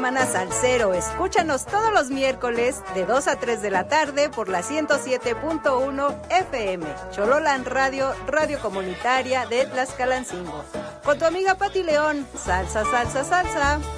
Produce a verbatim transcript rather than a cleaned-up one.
semana salsero. Escúchanos todos los miércoles de dos a tres de la tarde por la ciento siete punto uno F M. Chololán Radio, radio comunitaria de Tlaxcalancingo. Con tu amiga Pati León. Salsa, salsa, salsa.